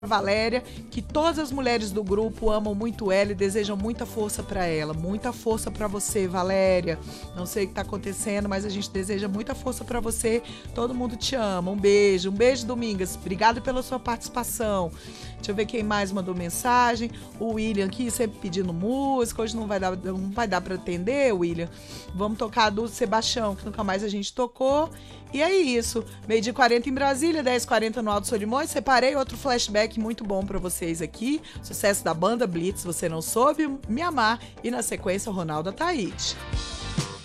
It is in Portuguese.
Valéria, que todas as mulheres do grupo amam muito ela e desejam muita força para ela. Muita força para você, Valéria. Não sei o que tá acontecendo, mas a gente deseja muita força para você. Todo mundo te ama. Um beijo, Domingas. Obrigado pela sua participação. Deixa eu ver quem mais mandou mensagem. O William aqui sempre pedindo música. Hoje não vai dar para atender, William. Vamos tocar a do Sebastião, que nunca mais a gente tocou. E é isso. 12h40 em Brasília, 10h40 no Alto Solimões. Separei outro flashback muito bom pra vocês aqui. Sucesso da banda Blitz, Você Não Soube Me Amar. E na sequência, Ronaldo Ataíde.